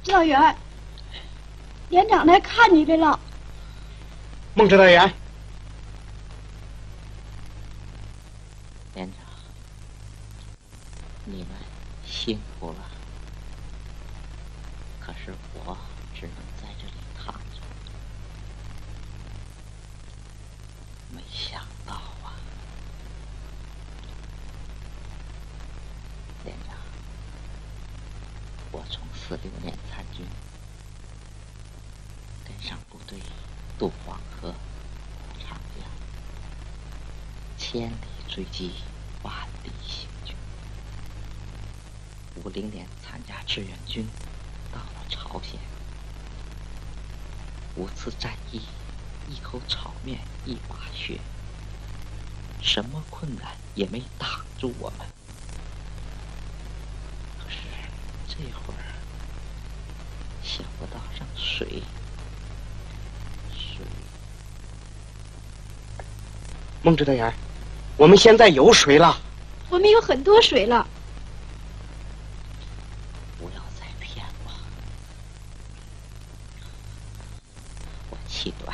指导员，连长来看你来了。 孟指导员， 连长，你们辛苦了。可是我只能在这里躺着。没想到啊，连长，我从46年参军，跟上部队渡黄河、长江，千里追击，万里行军。50年参加志愿军，到了朝鲜，5次战役，一口炒面，一把血，什么困难也没挡住我们。可是这会儿想不到让水。 孟指导员，我们现在有水了。 我们有很多水了。 不要再骗我，我气短。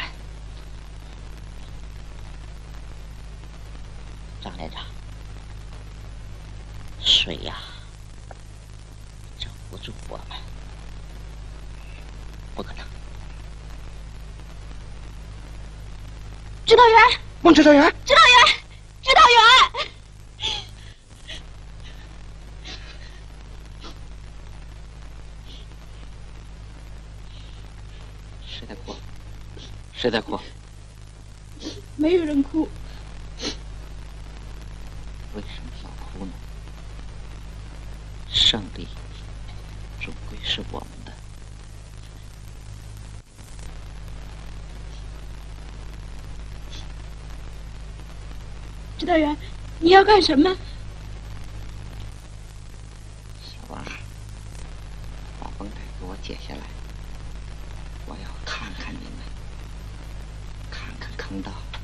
张连长，水呀，整不住我们，不可能。 指导员， 孟指导员， 指导员，指导员。 谁在哭？谁在哭？ 没有人哭。 为什么要哭呢？胜利终归是我们的。 指导员，你要干什么？ 小王，把绷带给我解下来，我要看看你们，看看坑道。